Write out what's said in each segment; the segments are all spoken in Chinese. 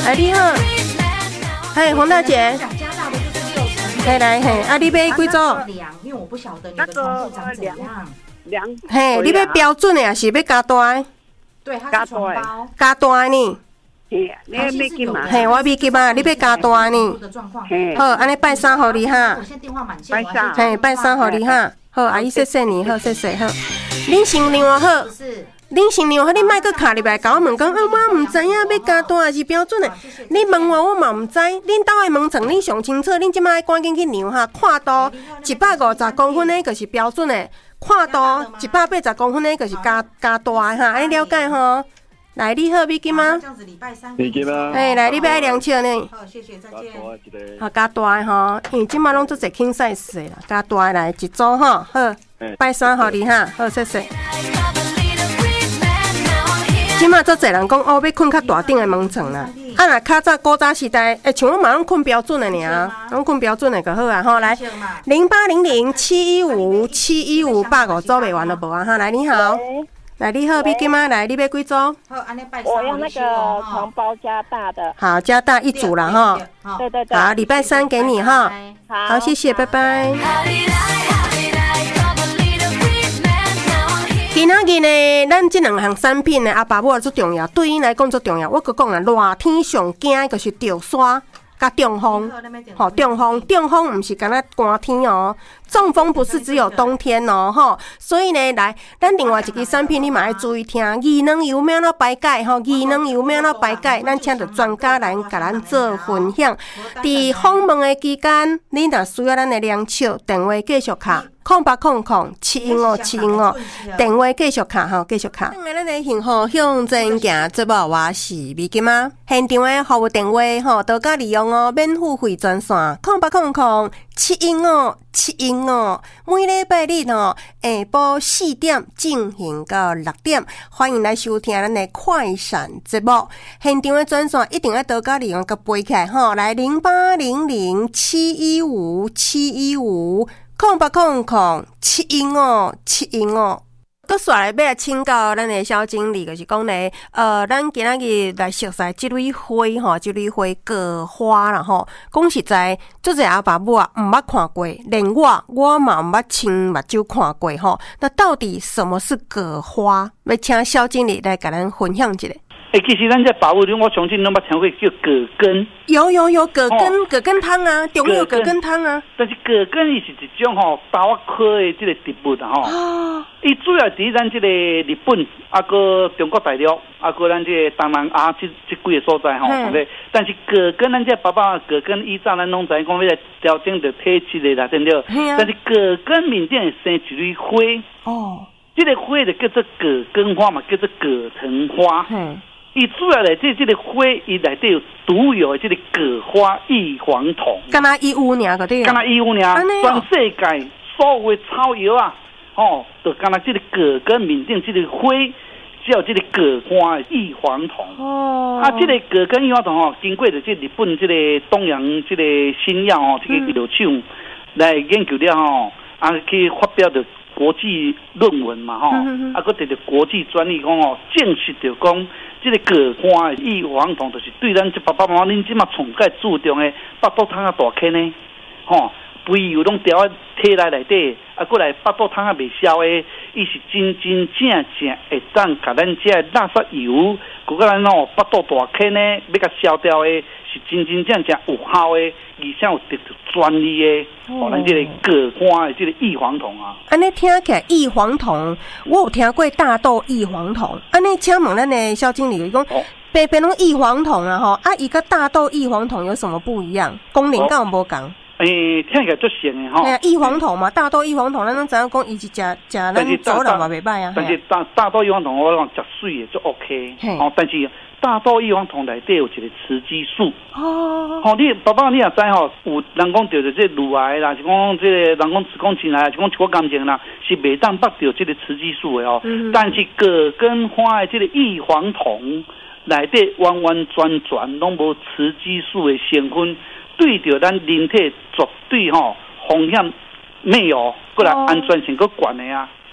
哎，你好，嘿，黄大姐。 想加大的就是6成。 嘿来嘿，啊，你要几组？ 因为我不晓得你的床铺长怎样。 嘿，你要标准的还是要加大的？ 对，它是床包。 加大的呢？ 你要几嘛？ 嘿，我要几嘛？你要加大的呢？好，安尼拜三互你哈。 我现在电话满线。 拜三。 嘿，拜三互你哈。好，阿姨谢谢你，好谢谢好。恁新娘好。恁新娘好，你莫搁卡入来，甲我问讲，我毋知影要加大还是标准的。你问我嘛毋知。恁兜的门床，恁上清楚。恁即摆赶紧去量哈，看度150公分的，就是标准的；看度180公分的，就是加大的哈。安尼了解吼？来，你好，美金吗？ 美金吗？ 哎，来，你要爱量尺呢？ 好，谢谢，再见。 好，加大的吼，因为即摆拢做侪轻size的啦，加大的来一组吼，好，拜三互你哈，好，谢谢。即马做侪人讲哦，要困较大顶的门床啦。啊，若较早古早时代，像我嘛拢困标准的尔，拢困标准的就好啊。吼，来080071571585做袂完就无啊哈。来，你好，来你好，美金吗？来，你要几组？ 好，安尼拜三。 我要那个床包加大的。 好，加大一组啦哈。 对对对。 好，礼拜三给你哈。好，谢谢，拜拜。今仔日呢，咱这两项产品呢，阿爸母最重要，对因来讲最重要。我搁讲啦，热天上惊的就是着沙甲中风，吼中风毋是干那寒天哦，中风不是只有冬天哦，吼。所以呢，来，咱另外一支产品你嘛要注意听，宜能油要怎排解吼，宜能油要怎排解，咱请着专家来甲咱做分享。伫访问的期间，你若需要咱的量尺，电话继续卡。0800715715，电话继续卡吼，继续卡。咱的幸福向前行，节目我是美金妈。现场的服务电话吼，多加利用哦，免付费专线0800715715，每礼拜日吼下晡4点进行到6点，欢迎来收听咱的快闪节目。现场的专线一定要多加利用，甲背起来吼，来0800715715。0800715715，搁刷来要来请教咱的小经理，就是讲呢，咱今仔日来熟悉这蕊花吼，这蕊花葛花啦吼。讲实在，足侪阿爸母啊，毋捌看过，连我嘛毋捌亲目睭看过吼。那到底什么是葛花？要请小经理来甲咱分享一下。 其实咱这保护中，我相信拢捌听过叫葛根。 有葛根汤啊，中药葛根汤啊。 但是葛根伊是一种豆仔科的这个植物啊吼。伊主要伫咱这个日本，啊个中国大陆，啊个咱这个东南亚这几个所在吼。但是葛根，咱这爸爸葛根以前咱拢知讲要来调整着体质的啦，对不对？但是葛根面顶会生一蕊花。哦。这个花就叫做葛根花嘛，叫做葛藤花。伊主要来这个花，伊内底有独有的这个葛花异黄酮， 干那伊有尔个对， 干那伊有尔，全世界所有的草药啊，就干那这个葛根面顶这个花，只有这个葛花异黄酮。这个葛根异黄酮经过着这日本这个东洋这个新药这个药厂来研究了去发表的国际论文嘛搁得到国际专利讲证实着讲。这个葛花异黄酮就是对咱这爸爸妈妈恁即马从介注重的腹肚汤啊大坑呢，肥油拢调在体内底，过来腹肚汤啊未消的，伊是真正会当甲咱这垃圾油，佮咱腹肚大坑呢，要甲消掉的，是真正有效的，而且有得到专利的，咱这个葛花的这个异黄酮啊。 安尼听起来异黄酮，我有听过大豆异黄酮。安尼请问咱的小经理讲，白白拢异黄酮啊吼，伊甲大豆异黄酮有什么不一样？功能敢有无共？ 听起来足像的吼。 对啊，异黄酮嘛，大豆异黄酮，咱拢知影讲，伊是食咱走人嘛袂歹啊。 但是大豆异黄酮，我讲食水的就 OK。但是大豆异黄酮内底有一个雌激素。你爸爸你也知有人讲着这乳癌啦，是讲这个人讲子宫颈癌，是讲一个感情啦，是袂当捌着这个雌激素的但是葛根花的这个异黄酮内底完完全全拢无雌激素的成分。对着咱人体绝对风险没有，过来安全性够悬的啊！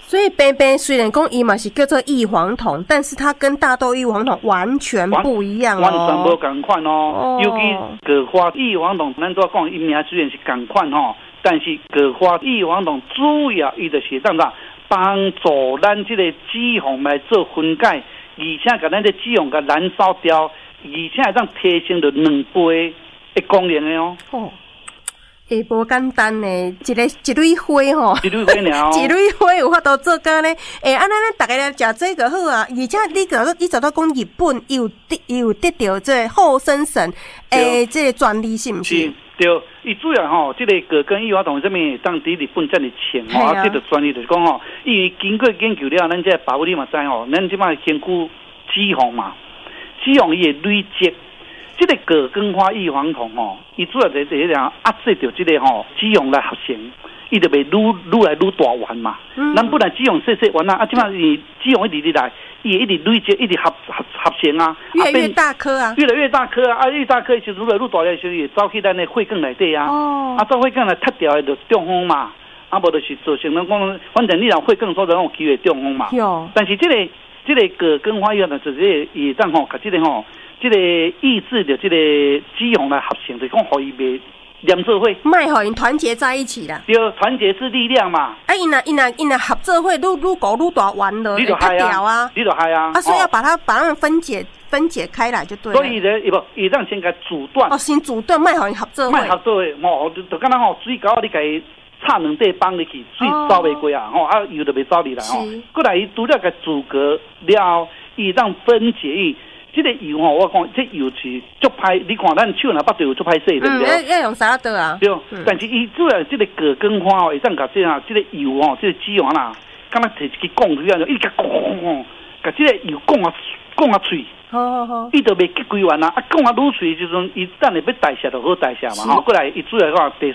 所以白白虽然讲伊嘛是叫做异黄酮，但是它跟大豆异黄酮完全不一样哦， 完全无同款哦。尤其葛花异黄酮，咱都讲伊名虽然是同款吼，但是葛花异黄酮主要伊就是怎样帮助咱这个脂肪来做分解，而且把咱的脂肪给燃烧掉，而且会当提升到2倍的功能的哦。 哦，无简单呢，一蕊花吼， 一蕊花鸟， 一蕊花有法度做干呢。安尼咱大家来食这个好啊，而且你找到讲日本有得到这后生省这个专利是毋是？ 是，对，伊主要吼，这个葛根异黄酮什么当伫日本这里请吼，这个专利就是讲吼，伊经过研究了，咱这保护你嘛知吼，咱即摆先顾脂肪嘛，脂肪伊会累积。这个葛根花异黄酮吼，伊主要在这样压制着这个吼脂肪来合成，伊就袂愈来愈大丸嘛。咱本来脂肪细丸啊，即摆伊脂肪一直来，伊一直累积，一直合成啊， 越来越大颗啊， 越来越大颗啊，越大颗就愈来愈大了，就是走去咱的血管内底啊。哦。啊，走血管来脱掉的就中风嘛，啊，无就是造成咱讲，反正你若血管所有机会中风嘛。有。但是这个葛根花异黄酮就是也当吼，甲这个吼。这个抑制的这个脂肪来合成，就是讲互伊袂连做伙， 卖互因团结在一起啦。 对，团结是力量嘛。 啊，因若合作会愈搞愈大弯了， 你就嗨啊，你就嗨啊。 啊，所以要把它分解开来就对了。 所以呢，伊当先甲阻断。 哦，先阻断，卖互因合作会。 卖合作会，吼，就敢若吼水沟你甲伊插两块放入去，水走袂过啊，吼，啊油就袂走入来吼。过来伊除了甲阻隔了后，伊当分解伊。这个油吼，我讲这油是足歹，你看咱手若捌着有足歹洗，对不对？ 要用啥刀啊？ 对，但是伊主要这个葛根花吼，会当甲这个油吼，这个脂肪啦，敢若摕一支棍去安尼，一甲讲，甲这个油讲啊脆。好，伊就袂结规完啦。啊，讲啊愈脆时阵，伊等下要代谢就好代谢嘛。吼，过来伊主要讲第